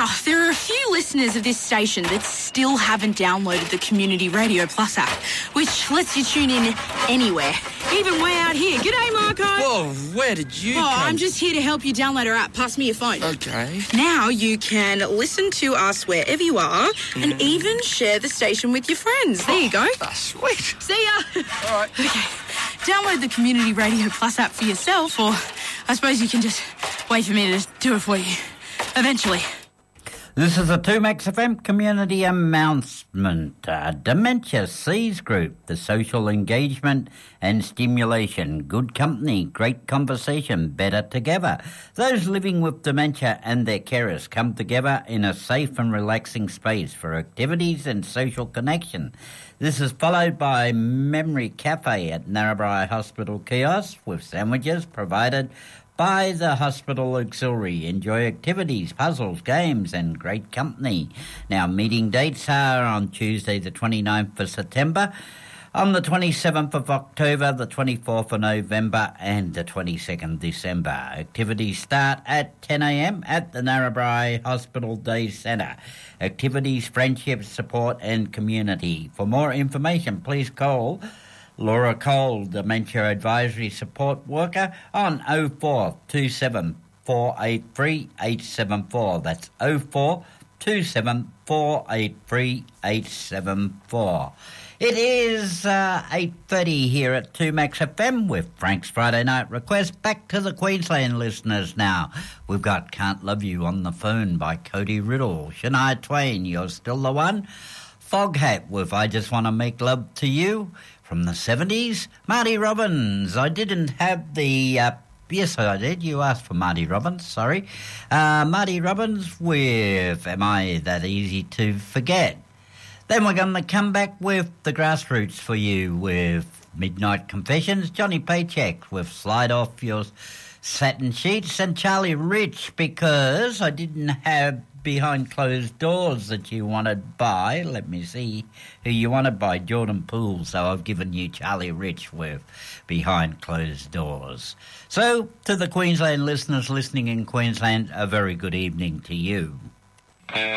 Now, there are a few listeners of this station that still haven't downloaded the Community Radio Plus app, which lets you tune in anywhere, even way out here. G'day, Marco. Whoa, where did you come? I'm just here to help you download our app. Pass me your phone. Okay. Now you can listen to us wherever you are and even share the station with your friends. There you go. Ah, sweet. See ya. All right. Okay. Download the Community Radio Plus app for yourself, or I suppose you can just wait for me to do it for you. Eventually. This is a 2Max FM community announcement. Dementia Seas Group, the social engagement and stimulation, good company, great conversation, better together. Those living with dementia and their carers come together in a safe and relaxing space for activities and social connection. This is followed by Memory Cafe at Narrabri Hospital Kiosk with sandwiches provided by the Hospital Auxiliary. Enjoy activities, puzzles, games and great company. Now, meeting dates are on Tuesday the 29th of September, on the 27th of October, the 24th of November and the 22nd December. Activities start at 10 a.m. at the Narrabri Hospital Day Centre. Activities, friendship, support and community. For more information, please call Laura Cole, Dementia Advisory Support Worker, on 0427 483 874. That's 0427 483 874. It is 8:30 here at 2Max FM with Frank's Friday Night Request. Back to the Queensland listeners now. We've got Can't Love You on the phone by Cody Riddle. Shania Twain, You're Still the One. Foghat with I Just Want to Make Love to You. From the 70s, Marty Robbins. I didn't have the... yes, I did. You asked for Marty Robbins, sorry. Marty Robbins with Am I That Easy to Forget? Then we're going to come back with the Grassroots for you with Midnight Confessions, Johnny Paycheck with Slide Off Your Satin Sheets, and Charlie Rich, because I didn't have Behind Closed Doors that you wanted by, let me see who you wanted by, Jordan Poole, so I've given you Charlie Rich with Behind Closed Doors. So, to the Queensland listeners listening in Queensland, a very good evening to you.